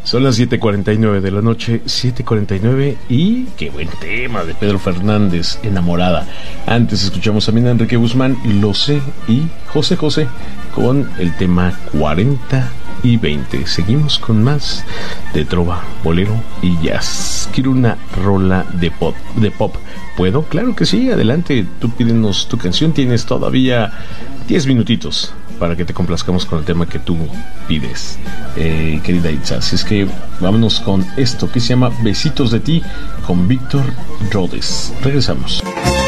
Son las 7:49 de la noche, 7:49, y qué buen tema de Pedro Fernández, Enamorada. Antes escuchamos también a Enrique Guzmán, Lo sé, y José José con el tema 40 y 20. Seguimos con más de trova, bolero y jazz. Quiero una rola de pop. ¿Puedo? Claro que sí, adelante. Tú pídenos tu canción, tienes todavía 10 minutitos para que te complazcamos con el tema que tú pides, querida Itza. Así es que vámonos con esto que se llama Besitos de ti, con Víctor Rodes. Regresamos.